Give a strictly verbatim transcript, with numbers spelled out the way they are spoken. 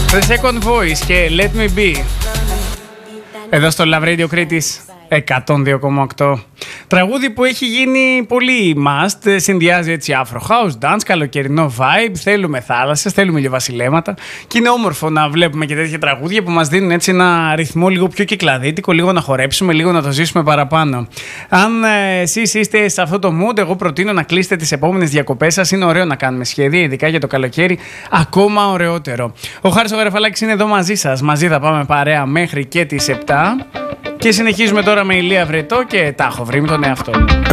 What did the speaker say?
The Second Voice και Let Me Be. Εδώ στο Love Radio Κρήτης εκατόν δύο κόμμα οκτώ. Τραγούδι που έχει γίνει πολύ must. Συνδυάζει έτσι Afro House, dance, καλοκαιρινό vibe. Θέλουμε θάλασσες, θέλουμε ηλιοβασιλέματα. Και είναι όμορφο να βλέπουμε και τέτοια τραγούδια που μας δίνουν έτσι ένα ρυθμό λίγο πιο κυκλαδίτικο, λίγο να χορέψουμε, λίγο να το ζήσουμε παραπάνω. Αν ε, εσείς είστε σε αυτό το mood, εγώ προτείνω να κλείσετε τις επόμενες διακοπές σας. Είναι ωραίο να κάνουμε σχέδια, ειδικά για το καλοκαίρι. Ακόμα ωραιότερο. Ο Χάρης ο Γαραφαλάκης είναι εδώ μαζί σας. Μαζί θα πάμε παρέα μέχρι και τις επτά. Και συνεχίζουμε τώρα με Ηλία Βρετό και τα έχω βρει με τον εαυτό μου.